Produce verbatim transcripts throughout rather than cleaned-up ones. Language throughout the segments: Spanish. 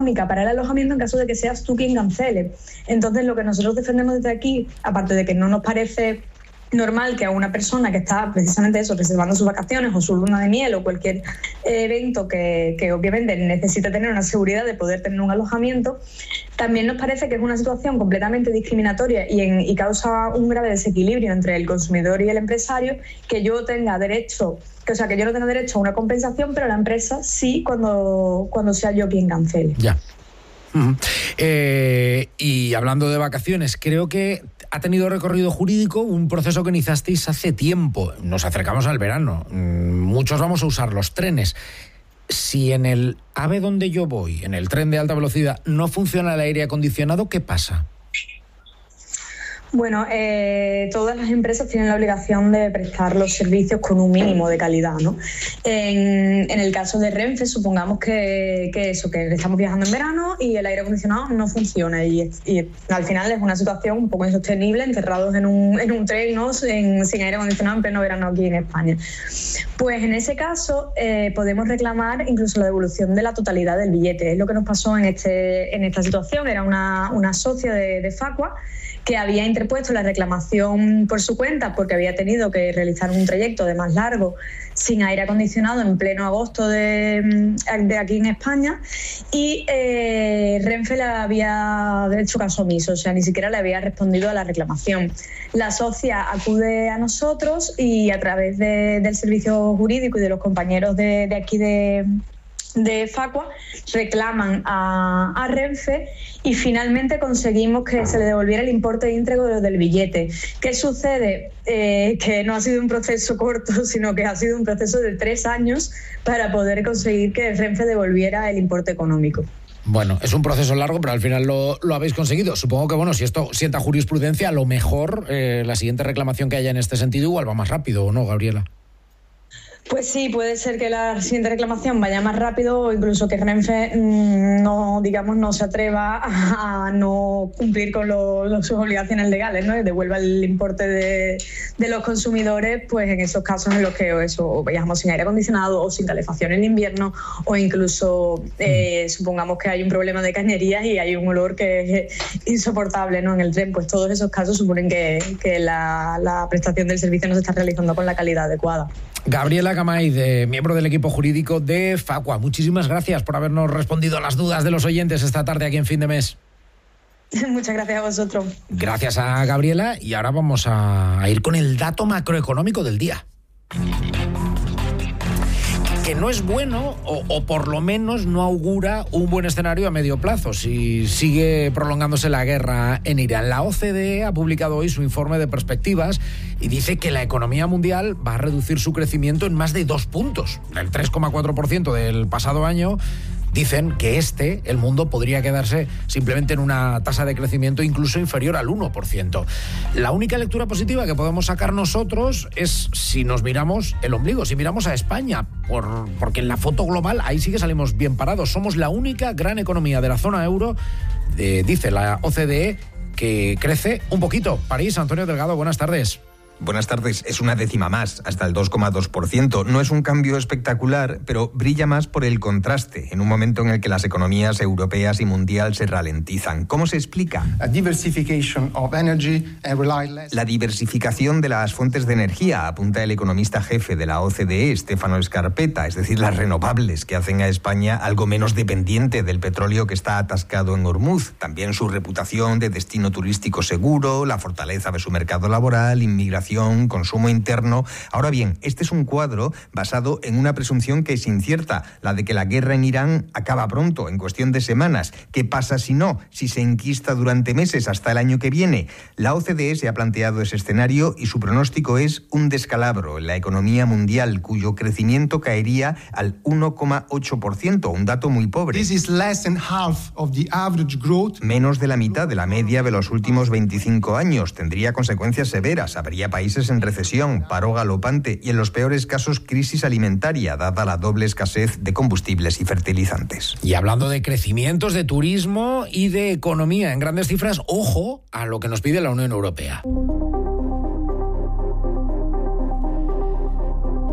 económica para el alojamiento en caso de que seas tú quien cancele. Entonces, lo que nosotros defendemos desde aquí, aparte de que no nos parece normal que a una persona que está precisamente eso, reservando sus vacaciones o su luna de miel o cualquier evento que, que obviamente necesita tener una seguridad de poder tener un alojamiento, también nos parece que es una situación completamente discriminatoria y, en, y causa un grave desequilibrio entre el consumidor y el empresario, que yo tenga derecho, que, o sea, que yo no tenga derecho a una compensación, pero la empresa sí cuando, cuando sea yo quien cancele. Ya. Uh-huh. Eh, y hablando de vacaciones, creo que ha tenido recorrido jurídico un proceso que iniciasteis hace tiempo. Nos acercamos al verano. Muchos vamos a usar los trenes. Si en el AVE donde yo voy, en el tren de alta velocidad, no funciona el aire acondicionado, ¿qué pasa? Bueno, eh, todas las empresas tienen la obligación de prestar los servicios con un mínimo de calidad, ¿no? En, en el caso de Renfe, supongamos que, que eso, que estamos viajando en verano y el aire acondicionado no funciona y, y al final es una situación un poco insostenible, encerrados en un, en un tren, ¿no? En, sin aire acondicionado en pleno verano aquí en España. Pues en ese caso eh, podemos reclamar incluso la devolución de la totalidad del billete. Es lo que nos pasó en, este, en esta situación. Era una, una socia de, de Facua que había interpuesto la reclamación por su cuenta porque había tenido que realizar un trayecto de más largo sin aire acondicionado en pleno agosto de, de aquí en España y eh, Renfe le había hecho caso omiso, o sea, ni siquiera le había respondido a la reclamación. La socia acude a nosotros y a través de, del servicio jurídico y de los compañeros de, de aquí de... de Facua, reclaman a, a Renfe y finalmente conseguimos que se le devolviera el importe íntegro del billete. ¿Qué sucede? Eh, que no ha sido un proceso corto, sino que ha sido un proceso de tres años para poder conseguir que Renfe devolviera el importe económico. Bueno, es un proceso largo, pero al final lo, lo habéis conseguido. Supongo que, bueno, si esto sienta jurisprudencia, a lo mejor eh, la siguiente reclamación que haya en este sentido igual va más rápido, ¿o no, Gabriela? Pues sí, puede ser que la siguiente reclamación vaya más rápido o incluso que Renfe mmm, no, digamos, no se atreva a, a no cumplir con lo, lo, sus obligaciones legales, ¿no? Y devuelva el importe de, de los consumidores, pues en esos casos en los que o eso, o viajamos sin aire acondicionado o sin calefacción en invierno o incluso eh, supongamos que hay un problema de cañerías y hay un olor que es insoportable, ¿no? En el tren, pues todos esos casos suponen que, que la, la prestación del servicio no se está realizando con la calidad adecuada. Gabriela Camay, de, miembro del equipo jurídico de Facua, muchísimas gracias por habernos respondido a las dudas de los oyentes esta tarde aquí en Fin de Mes. Muchas gracias a vosotros. Gracias a Gabriela y ahora vamos a ir con el dato macroeconómico del día. Que no es bueno, o, o por lo menos no augura un buen escenario a medio plazo si sigue prolongándose la guerra en Irán. La O C D E ha publicado hoy su informe de perspectivas y dice que la economía mundial va a reducir su crecimiento en más de dos puntos. Del tres coma cuatro por ciento del pasado año, dicen que este, el mundo, podría quedarse simplemente en una tasa de crecimiento incluso inferior al uno por ciento. La única lectura positiva que podemos sacar nosotros es si nos miramos el ombligo, si miramos a España, por, porque en la foto global ahí sí que salimos bien parados. Somos la única gran economía de la zona euro, eh, dice la O C D E, que crece un poquito. París, Antonio Delgado, buenas tardes. Buenas tardes. Es una décima más, hasta el dos coma dos por ciento. No es un cambio espectacular, pero brilla más por el contraste, en un momento en el que las economías europeas y mundial se ralentizan. ¿Cómo se explica? A diversification of energy and rely less. La diversificación de las fuentes de energía, apunta el economista jefe de la O C D E, Stefano Scarpetta, es decir, las renovables, que hacen a España algo menos dependiente del petróleo que está atascado en Hormuz. También su reputación de destino turístico seguro, la fortaleza de su mercado laboral, inmigración, consumo interno. Ahora bien, este es un cuadro basado en una presunción que es incierta, la de que la guerra en Irán acaba pronto, en cuestión de semanas. ¿Qué pasa si no? Si se enquista durante meses hasta el año que viene. La O C D E se ha planteado ese escenario y su pronóstico es un descalabro en la economía mundial, cuyo crecimiento caería al uno coma ocho por ciento, un dato muy pobre. This is less than half of the average growth. Menos de la mitad de la media de los últimos veinticinco años. Tendría consecuencias severas. Habría países en recesión, paro galopante y en los peores casos crisis alimentaria, dada la doble escasez de combustibles y fertilizantes. Y hablando de crecimientos, de turismo y de economía en grandes cifras, ojo a lo que nos pide la Unión Europea.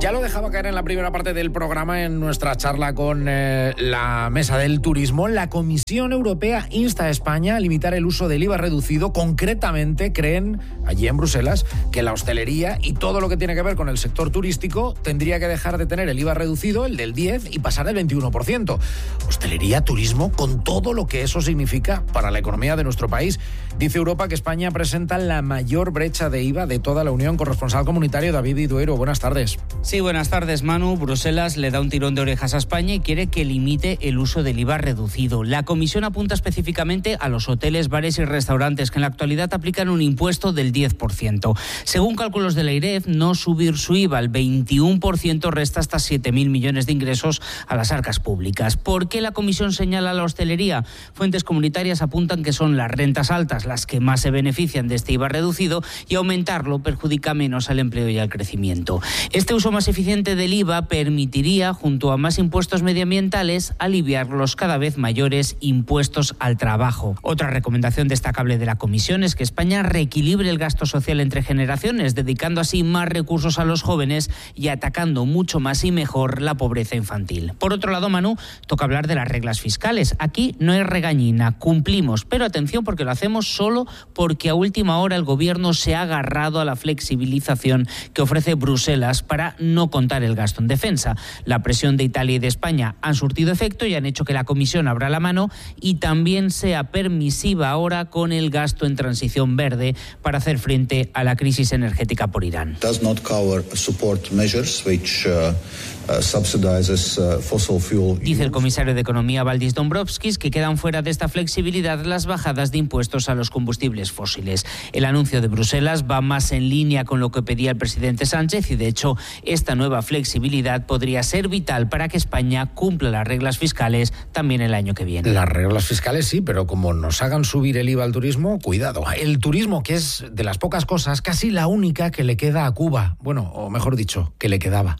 Ya lo dejaba caer en la primera parte del programa en nuestra charla con eh, la mesa del turismo. La Comisión Europea insta a España a limitar el uso del I V A reducido. Concretamente, creen allí en Bruselas que la hostelería y todo lo que tiene que ver con el sector turístico tendría que dejar de tener el I V A reducido, el del diez, y pasar al veintiuno por ciento. Hostelería, turismo, con todo lo que eso significa para la economía de nuestro país. Dice Europa que España presenta la mayor brecha de I V A de toda la Unión. Corresponsal comunitario David Iduero, buenas tardes. Sí, buenas tardes, Manu. Bruselas le da un tirón de orejas a España y quiere que limite el uso del I V A reducido. La Comisión apunta específicamente a los hoteles, bares y restaurantes que en la actualidad aplican un impuesto del diez por ciento. Según cálculos de la IREF, no subir su I V A al veintiuno por ciento resta hasta siete mil millones de ingresos a las arcas públicas. ¿Por qué la Comisión señala a la hostelería? Fuentes comunitarias apuntan que son las rentas altas las que más se benefician de este I V A reducido y aumentarlo perjudica menos al empleo y al crecimiento. Este uso más eficiente del I V A permitiría, junto a más impuestos medioambientales, aliviar los cada vez mayores impuestos al trabajo. Otra recomendación destacable de la Comisión es que España reequilibre el gasto social entre generaciones, dedicando así más recursos a los jóvenes y atacando mucho más y mejor la pobreza infantil. Por otro lado, Manu, toca hablar de las reglas fiscales. Aquí no hay regañina, cumplimos, pero atención porque lo hacemos solo porque a última hora el Gobierno se ha agarrado a la flexibilización que ofrece Bruselas para no contar el gasto en defensa. La presión de Italia y de España han surtido efecto y han hecho que la Comisión abra la mano y también sea permisiva ahora con el gasto en transición verde para hacer frente a la crisis energética por Irán. Does not cover support measures which uh, uh, subsidizes uh, fossil fuel. Dice el comisario de Economía Valdis Dombrovskis que quedan fuera de esta flexibilidad las bajadas de impuestos a los combustibles fósiles. El anuncio de Bruselas va más en línea con lo que pedía el presidente Sánchez y de hecho esta nueva flexibilidad podría ser vital para que España cumpla las reglas fiscales también el año que viene. Las reglas fiscales sí, pero como nos hagan subir el I V A al turismo, cuidado. El turismo, que es de las pocas cosas, casi la única que le queda a Cuba. Bueno, o mejor dicho, que le quedaba.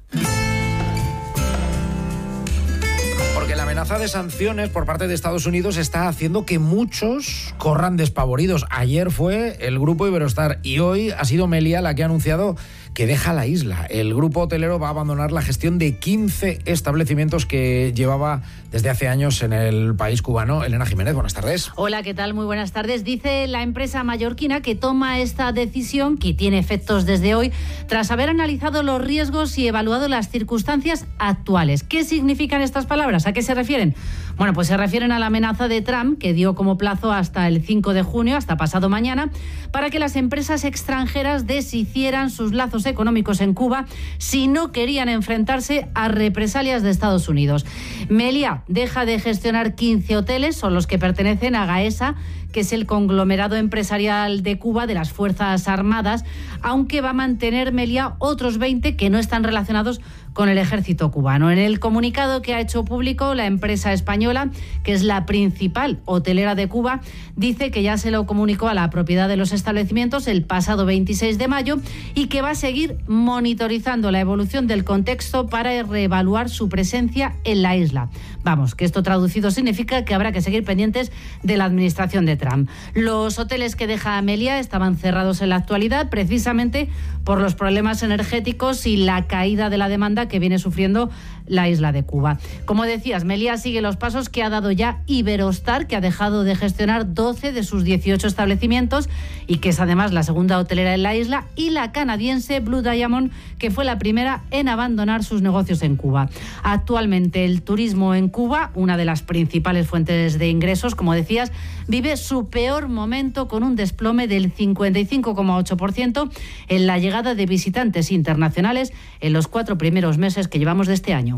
Porque la amenaza de sanciones por parte de Estados Unidos está haciendo que muchos corran despavoridos. Ayer fue el grupo Iberostar y hoy ha sido Meliá la que ha anunciado que deja la isla. El grupo hotelero va a abandonar la gestión de quince establecimientos que llevaba desde hace años en el país cubano. Elena Jiménez, buenas tardes. Hola, ¿qué tal? Muy buenas tardes. Dice la empresa mallorquina que toma esta decisión, que tiene efectos desde hoy, tras haber analizado los riesgos y evaluado las circunstancias actuales. ¿Qué significan estas palabras? ¿A qué se refieren? Bueno, pues se refieren a la amenaza de Trump, que dio como plazo hasta el cinco de junio, hasta pasado mañana, para que las empresas extranjeras deshicieran sus lazos económicos en Cuba si no querían enfrentarse a represalias de Estados Unidos. Meliá deja de gestionar quince hoteles, son los que pertenecen a Gaesa, que es el conglomerado empresarial de Cuba de las Fuerzas Armadas, aunque va a mantener Meliá otros veinte que no están relacionados con el ejército cubano. En el comunicado que ha hecho público la empresa española, que es la principal hotelera de Cuba, dice que ya se lo comunicó a la propiedad de los establecimientos el pasado veintiséis de mayo y que va a seguir monitorizando la evolución del contexto para reevaluar su presencia en la isla. Vamos, que esto traducido significa que habrá que seguir pendientes de la administración de Trump. Los hoteles que deja Meliá estaban cerrados en la actualidad precisamente por los problemas energéticos y la caída de la demanda que viene sufriendo la isla de Cuba. Como decías, Meliá sigue los pasos que ha dado ya Iberostar, que ha dejado de gestionar doce de sus dieciocho establecimientos y que es además la segunda hotelera en la isla, y la canadiense Blue Diamond, que fue la primera en abandonar sus negocios en Cuba. Actualmente el turismo en Cuba, una de las principales fuentes de ingresos, como decías, vive su peor momento con un desplome del cincuenta y cinco coma ocho por ciento en la llegada de visitantes internacionales en los cuatro primeros meses que llevamos de este año.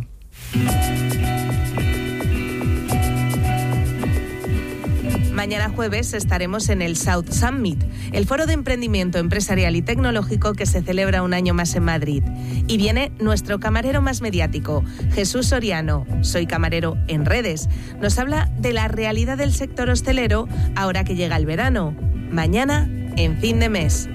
Mañana jueves estaremos en el South Summit, el foro de emprendimiento empresarial y tecnológico que se celebra un año más en Madrid. Y viene nuestro camarero más mediático, Jesús Soriano, Soy Camarero en redes. Nos habla de la realidad del sector hostelero ahora que llega el verano. Mañana, en fin de mes.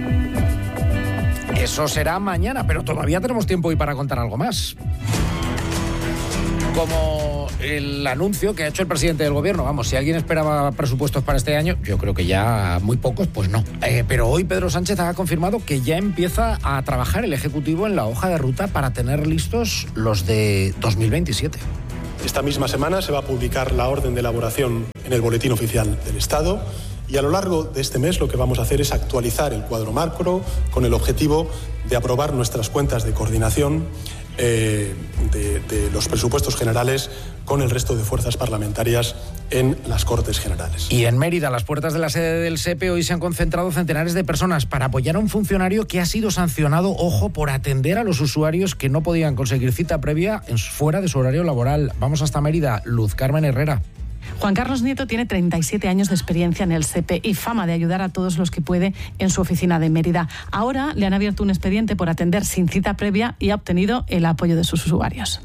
Eso será mañana, pero todavía tenemos tiempo hoy para contar algo más. Como el anuncio que ha hecho el presidente del gobierno. Vamos, si alguien esperaba presupuestos para este año, yo creo que ya muy pocos, pues no. Eh, pero hoy Pedro Sánchez ha confirmado que ya empieza a trabajar el Ejecutivo en la hoja de ruta para tener listos los de dos mil veintisiete. Esta misma semana se va a publicar la orden de elaboración en el Boletín Oficial del Estado y a lo largo de este mes lo que vamos a hacer es actualizar el cuadro macro con el objetivo de aprobar nuestras cuentas de coordinación eh, de, de los presupuestos generales con el resto de fuerzas parlamentarias en las Cortes Generales. Y en Mérida, a las puertas de la sede del S E P E, hoy se han concentrado centenares de personas para apoyar a un funcionario que ha sido sancionado, ojo, por atender a los usuarios que no podían conseguir cita previa en, fuera de su horario laboral. Vamos hasta Mérida. Luz Carmen Herrera. Juan Carlos Nieto tiene treinta y siete años de experiencia en el S E P E y fama de ayudar a todos los que puede en su oficina de Mérida. Ahora le han abierto un expediente por atender sin cita previa y ha obtenido el apoyo de sus usuarios.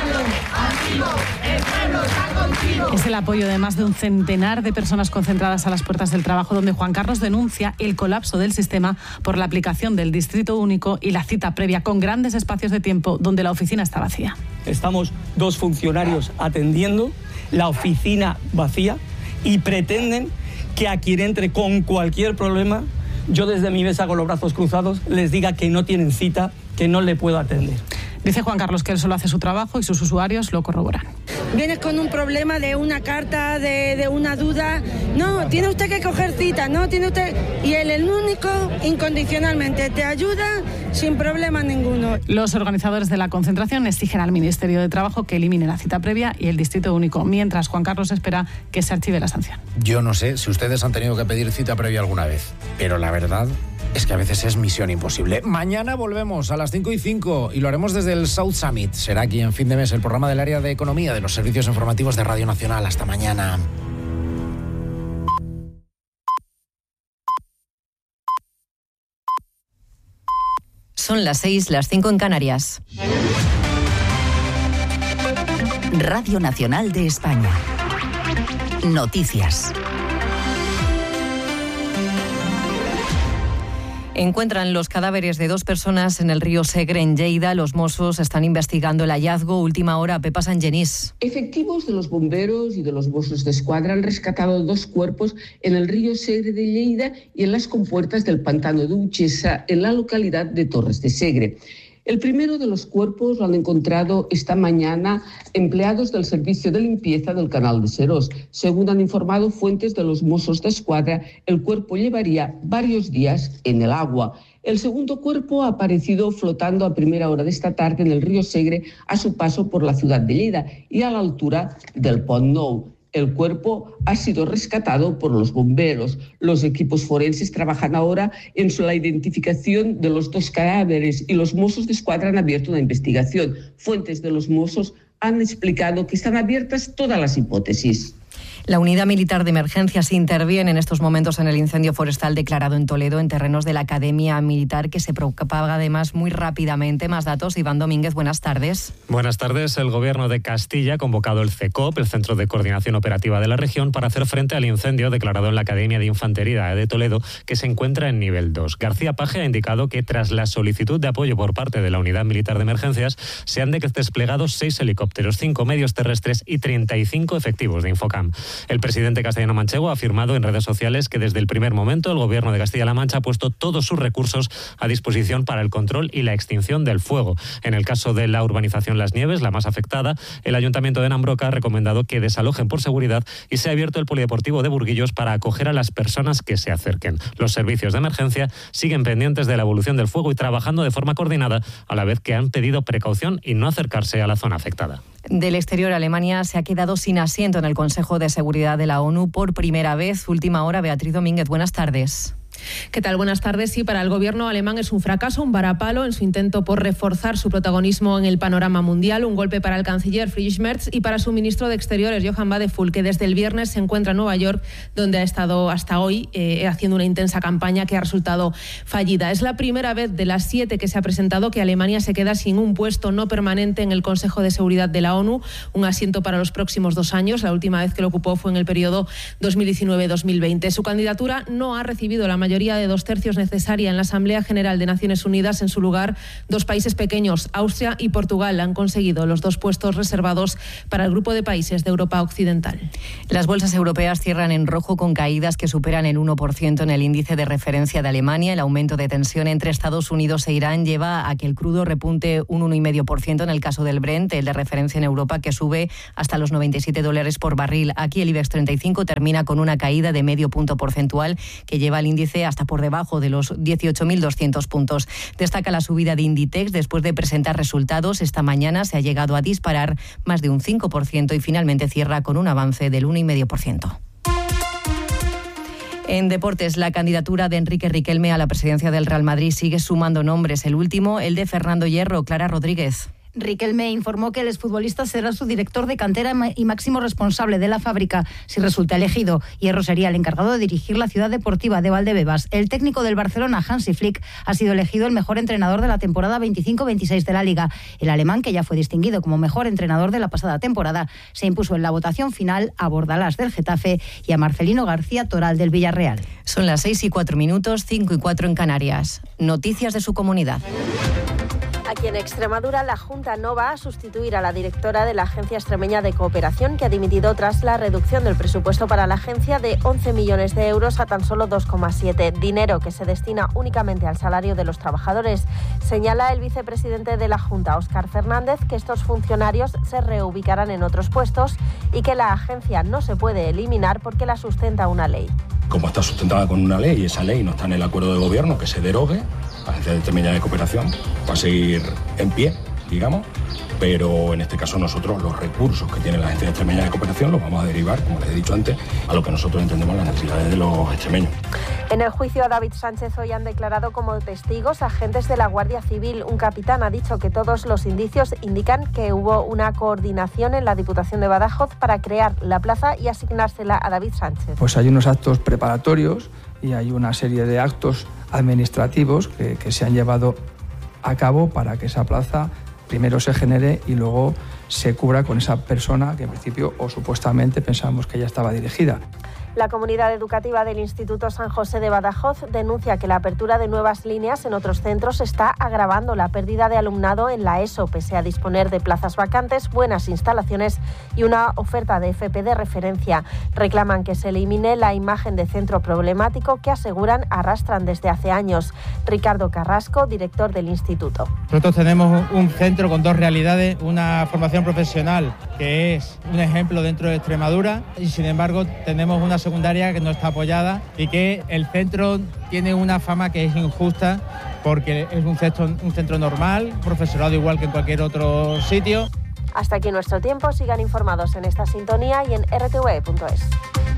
Es el apoyo de más de un centenar de personas concentradas a las puertas del trabajo, donde Juan Carlos denuncia el colapso del sistema por la aplicación del distrito único y la cita previa, con grandes espacios de tiempo donde la oficina está vacía. Estamos dos funcionarios atendiendo, la oficina vacía, y pretenden que a quien entre con cualquier problema, yo desde mi mesa con los brazos cruzados les diga que no tienen cita, que no le puedo atender. Dice Juan Carlos que él solo hace su trabajo y sus usuarios lo corroboran. Vienes con un problema de una carta, de, de una duda. No, tiene usted que coger cita, no, tiene usted... Y él, el único, incondicionalmente, te ayuda sin problema ninguno. Los organizadores de la concentración exigen al Ministerio de Trabajo que elimine la cita previa y el distrito único, mientras Juan Carlos espera que se archive la sanción. Yo no sé si ustedes han tenido que pedir cita previa alguna vez, pero la verdad es que a veces es misión imposible. Mañana volvemos a las cinco y cinco y lo haremos desde el South Summit. Será aquí en Fin de Mes, el programa del área de economía de los servicios informativos de Radio Nacional. Hasta mañana. Son las seis, las cinco en Canarias. Radio Nacional de España. Noticias. Encuentran los cadáveres de dos personas en el río Segre, en Lleida. Los Mossos están investigando el hallazgo. Última hora, Pepa Sangenís. Efectivos de los bomberos y de los Mossos de Escuadra han rescatado dos cuerpos en el río Segre de Lleida y en las compuertas del pantano de Uchesa, en la localidad de Torres de Segre. El primero de los cuerpos lo han encontrado esta mañana empleados del servicio de limpieza del canal de Serós. Según han informado fuentes de los Mossos de Escuadra, el cuerpo llevaría varios días en el agua. El segundo cuerpo ha aparecido flotando a primera hora de esta tarde en el río Segre a su paso por la ciudad de Lleida y a la altura del Pont Nou. El cuerpo ha sido rescatado por los bomberos. Los equipos forenses trabajan ahora en la identificación de los dos cadáveres y los Mossos de Escuadra han abierto una investigación. Fuentes de los Mossos han explicado que están abiertas todas las hipótesis. La Unidad Militar de Emergencias interviene en estos momentos en el incendio forestal declarado en Toledo, en terrenos de la Academia Militar, que se propaga además muy rápidamente. Más datos, Iván Domínguez, buenas tardes. Buenas tardes. El Gobierno de Castilla ha convocado el CECOP, el Centro de Coordinación Operativa de la región, para hacer frente al incendio declarado en la Academia de Infantería de Toledo, que se encuentra en nivel dos. García Paje ha indicado que tras la solicitud de apoyo por parte de la Unidad Militar de Emergencias, se han desplegado seis helicópteros, cinco medios terrestres y treinta y cinco efectivos de Infocam. El presidente castellano-manchego ha afirmado en redes sociales que desde el primer momento el Gobierno de Castilla-La Mancha ha puesto todos sus recursos a disposición para el control y la extinción del fuego. En el caso de la urbanización Las Nieves, la más afectada, el Ayuntamiento de Nambroca ha recomendado que desalojen por seguridad y se ha abierto el polideportivo de Burguillos para acoger a las personas que se acerquen. Los servicios de emergencia siguen pendientes de la evolución del fuego y trabajando de forma coordinada, a la vez que han pedido precaución y no acercarse a la zona afectada. Del exterior, Alemania se ha quedado sin asiento en el Consejo de Seguridad de la ONU por primera vez. Última hora, Beatriz Domínguez, buenas tardes. ¿Qué tal? Buenas tardes. Sí, para el gobierno alemán es un fracaso, un varapalo en su intento por reforzar su protagonismo en el panorama mundial, un golpe para el canciller Friedrich Merz y para su ministro de Exteriores, Johann Wadephul, que desde el viernes se encuentra en Nueva York, donde ha estado hasta hoy eh, haciendo una intensa campaña que ha resultado fallida. Es la primera vez de las siete que se ha presentado que Alemania se queda sin un puesto no permanente en el Consejo de Seguridad de la ONU, un asiento para los próximos dos años. La última vez que lo ocupó fue en el periodo dos mil diecinueve dos mil veinte. Su candidatura no ha recibido la mayoría de dos tercios necesaria en la Asamblea General de Naciones Unidas. En su lugar, dos países pequeños, Austria y Portugal, han conseguido los dos puestos reservados para el grupo de países de Europa Occidental. Las bolsas europeas cierran en rojo con caídas que superan el uno por ciento en el índice de referencia de Alemania. El aumento de tensión entre Estados Unidos e Irán lleva a que el crudo repunte un uno coma cinco por ciento en el caso del Brent, el de referencia en Europa, que sube hasta los noventa y siete dólares por barril. Aquí el IBEX treinta y cinco termina con una caída de medio punto porcentual que lleva al índice hasta por debajo de los dieciocho mil doscientos puntos. Destaca la subida de Inditex después de presentar resultados. Esta mañana se ha llegado a disparar más de un cinco por ciento y finalmente cierra con un avance del uno coma cinco por ciento. En deportes, la candidatura de Enrique Riquelme a la presidencia del Real Madrid sigue sumando nombres. El último, el de Fernando Hierro. Clara Rodríguez. Riquelme informó que el exfutbolista será su director de cantera y máximo responsable de la fábrica si resulta elegido. Hierro sería el encargado de dirigir la ciudad deportiva de Valdebebas. El técnico del Barcelona, Hansi Flick, ha sido elegido el mejor entrenador de la temporada veinticinco veintiséis de la Liga. El alemán, que ya fue distinguido como mejor entrenador de la pasada temporada, se impuso en la votación final a Bordalás del Getafe y a Marcelino García Toral del Villarreal. Son las seis y cuatro minutos, cinco y cuatro en Canarias. Noticias de su comunidad. Aquí en Extremadura, la Junta no va a sustituir a la directora de la Agencia Extremeña de Cooperación, que ha dimitido tras la reducción del presupuesto para la agencia de once millones de euros a tan solo dos coma siete, dinero que se destina únicamente al salario de los trabajadores. Señala el vicepresidente de la Junta, Óscar Fernández, que estos funcionarios se reubicarán en otros puestos y que la agencia no se puede eliminar porque la sustenta una ley. Como está sustentada con una ley y esa ley no está en el acuerdo de gobierno, que se derogue, la Agencia Extremeña de Cooperación va a seguir en pie, digamos, pero en este caso nosotros los recursos que tiene la Agencia Extremeña de Cooperación los vamos a derivar, como les he dicho antes, a lo que nosotros entendemos las necesidades de los extremeños. En el juicio a David Sánchez hoy han declarado como testigos agentes de la Guardia Civil. Un capitán ha dicho que todos los indicios indican que hubo una coordinación en la Diputación de Badajoz para crear la plaza y asignársela a David Sánchez. Pues hay unos actos preparatorios y hay una serie de actos administrativos que, que se han llevado a cabo para que esa plaza primero se genere y luego se cubra con esa persona que en principio o supuestamente pensamos que ya estaba dirigida. La comunidad educativa del Instituto San José de Badajoz denuncia que la apertura de nuevas líneas en otros centros está agravando la pérdida de alumnado en la ESO, pese a disponer de plazas vacantes, buenas instalaciones y una oferta de F P de referencia. Reclaman que se elimine la imagen de centro problemático que aseguran arrastran desde hace años. Ricardo Carrasco, director del instituto. Nosotros tenemos un centro con dos realidades, una formación profesional que es un ejemplo dentro de Extremadura y sin embargo tenemos una secundaria que no está apoyada y que el centro tiene una fama que es injusta porque es un centro, un centro normal, profesorado igual que en cualquier otro sitio. Hasta aquí nuestro tiempo. Sigan informados en esta sintonía y en r t v punto es.